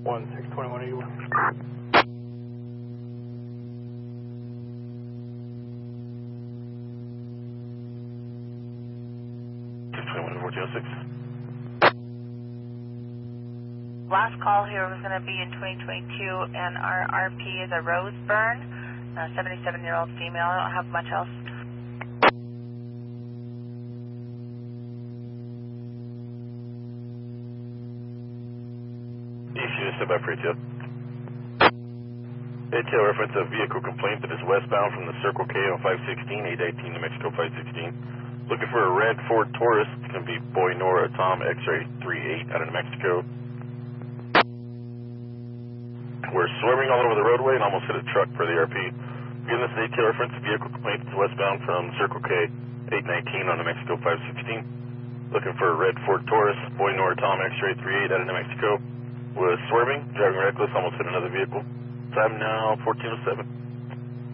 162181. Last call here was going to be in 2022, and our RP is a Rose Burn, a 77-year-old female. I don't have much else. Step by for ATL. ATL reference a vehicle complaint that is westbound from the Circle K on 516, 818 New Mexico 516. Looking for a red Ford Taurus. It's going to be Boy Nora Tom X-ray 38 out of New Mexico. We're swerving all over the roadway and almost hit a truck for the RP. Again, this is ATL reference, vehicle complaint that's westbound from Circle K 819 on New Mexico 516. Looking for a red Ford Taurus, Boy Nora Tom X-ray 38 out of New Mexico. Was swerving, driving reckless, almost hit another vehicle. Time now 14:07.